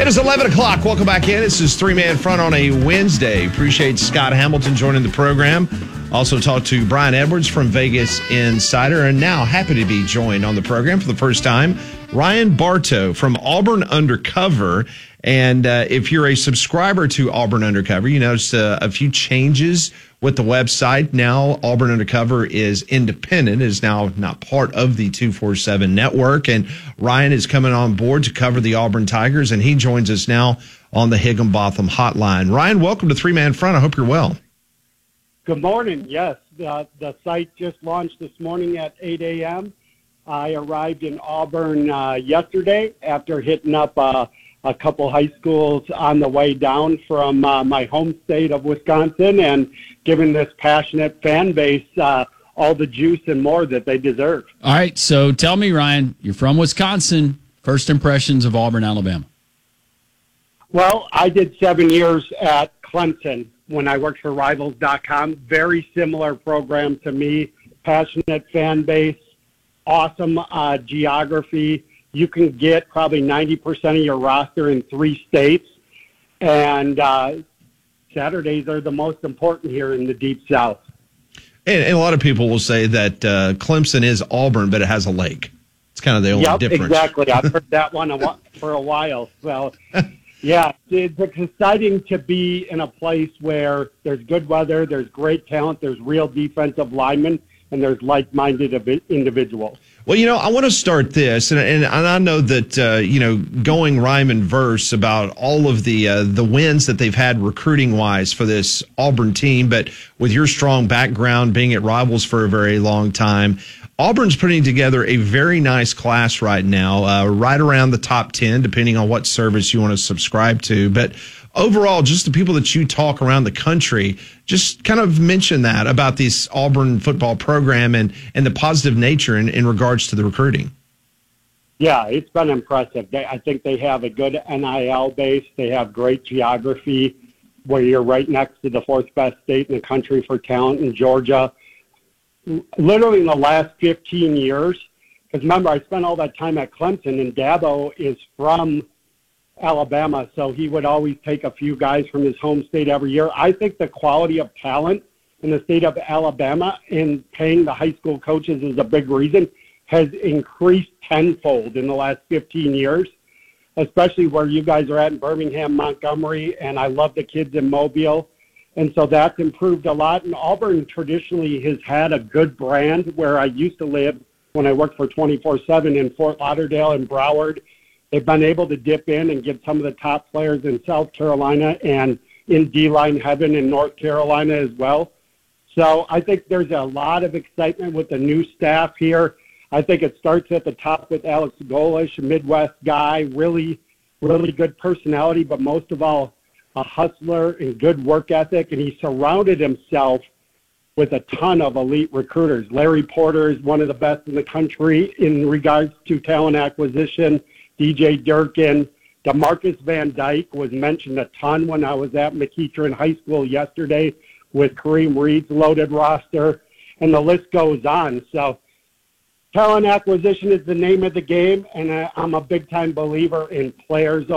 It is 11 o'clock. Welcome back in. This is Three Man Front on a Wednesday. Appreciate Scott Hamilton joining the program. Also talked to Brian Edwards from Vegas Insider. And now happy to be joined on the program for the first time, Ryan Bartow from Auburn Undercover. And if you're a subscriber to Auburn Undercover, you notice a few changes with the website. Now Auburn Undercover is independent, is now not part of the 247 network. And Ryan is coming on board to cover the Auburn Tigers, and he joins us now on the Higginbotham hotline. Ryan, welcome to Three Man Front. I hope you're well. Good morning. Yes, the site just launched this morning at 8 a.m. I arrived in Auburn yesterday after hitting up a couple high schools on the way down from my home state of Wisconsin and giving this passionate fan base all the juice and more that they deserve. All right, so tell me, Ryan, you're from Wisconsin. First impressions of Auburn, Alabama. Well, I did 7 years at Clemson when I worked for Rivals.com. Very similar program to me, passionate fan base, awesome geography. You can get probably 90% of your roster in 3 states, and Saturdays are the most important here in the Deep South. And a lot of people will say that Clemson is Auburn, but it has a lake. It's kind of the only difference. Exactly. I've heard that one for a while. So, yeah, it's exciting to be in a place where there's good weather, there's great talent, there's real defensive linemen, and there's like-minded individuals. Well, I want to start this, and I know that, going rhyme and verse about all of the wins that they've had recruiting-wise for this Auburn team, but with your strong background being at Rivals for a very long time, Auburn's putting together a very nice class right now, right around the top 10, depending on what service you want to subscribe to. But overall, just the people that you talk around the country, just kind of mention that about this Auburn football program and the positive nature in regards to the recruiting. Yeah, it's been impressive. I think they have a good NIL base. They have great geography where you're right next to the 4th best state in the country for talent in Georgia. Literally in the last 15 years, because remember, I spent all that time at Clemson, and Dabo is from Alabama, so he would always take a few guys from his home state every year. I think the quality of talent in the state of Alabama in paying the high school coaches is a big reason, has increased tenfold in the last 15 years, especially where you guys are at in Birmingham, Montgomery, and I love the kids in Mobile. And so that's improved a lot. And Auburn traditionally has had a good brand where I used to live when I worked for 24/7 in Fort Lauderdale and Broward. They've been able to dip in and get some of the top players in South Carolina and in D-line heaven in North Carolina as well. So I think there's a lot of excitement with the new staff here. I think it starts at the top with Alex Golesh, a Midwest guy, really, really good personality, but most of all, a hustler and good work ethic. And he surrounded himself with a ton of elite recruiters. Larry Porter is one of the best in the country in regards to talent acquisition. DJ Durkin, DeMarcus Van Dyke was mentioned a ton when I was at McEachern High School yesterday with Kareem Reed's loaded roster, and the list goes on. So talent acquisition is the name of the game, and I'm a big-time believer in players